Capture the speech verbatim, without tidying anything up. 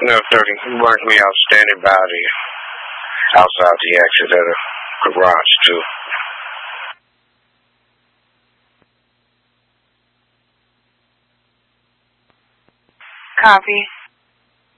No, thirty. He marked me out standing by the outside the exit of the garage too. Copy.